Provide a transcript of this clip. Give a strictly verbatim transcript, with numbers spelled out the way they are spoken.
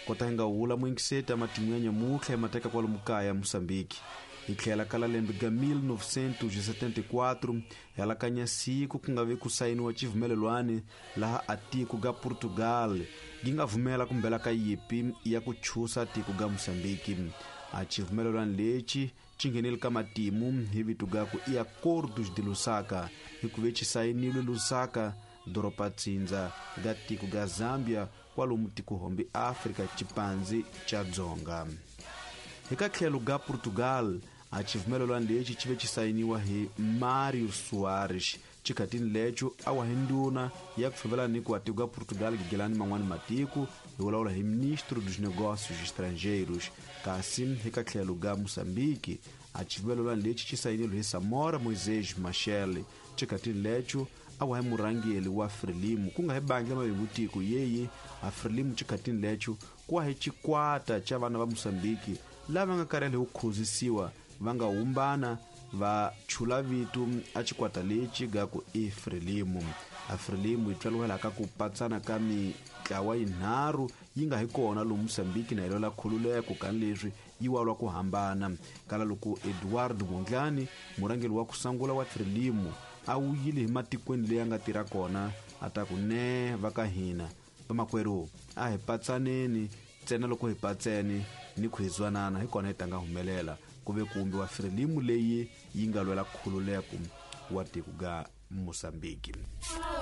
kota hinga hula muingiseta matimu ya Nyamutlha mateka kwa lumukaya Mosambiki. Iklela kala lembe ga mil novecentos e setenta e quatro ela kanya siku kungavi kusainiwa chivumelelwani laha atiku ga Portugal gingavumela kumbela ka yipi ya kuchusa atiku ga Mosambiki. Achivumelelwani lechi chingenele ka matimu hi vitu gaku i Acordos de Lusaka hikuve chisainilwe Lusaka doropa tsinza ga tiku ga Zambia kwalumu tiku hombi Afrika chipanzi cha Dzonga. Hika tlhelo ga Portugal achivumelelwani lechi chive chisainiwa hi Mário Soares chikhatini lecho awa hinduna ya kufambelani ku atiku ga Portugal gigilani man'wani matiku hiwulaula hi ministro dos negócios estrangeiros. Kasi hika tlhelo ga Moçambique achivumelelwani lechi chisainilwe hi Samora Moisés Machel chikhatini lecho awa hi murangeli wa Frelimo kunga hi bangi mavingutiku yeye a Frelimo chikhatini lecho kuwa hi chikwata cha vana va Moçambique lava nga karele hu khuzisiwa vanga humbana va chula vitu a chikwata lechi gaku i Frelimo. A Frelimo itwaluhela ka ku patsana ka mitlawa yinharu yi nga hi kona lomu Moçambique na ilola khululeko kan leswi yi walwa ku hambana. Kala loko Eduardo Mondlane murangeli wa kusangula wa Frelimo a wuyile hi matikweni leyi nga tira kona ataku ne vaka hina vamakweru a hi patsaneni tsena loko hi patseni ni khwezwanana hi kona hi tanga humelela kuve kumbe wa Frelimo leyi yi nga lwela khululeko wa tiku ga Moçambique.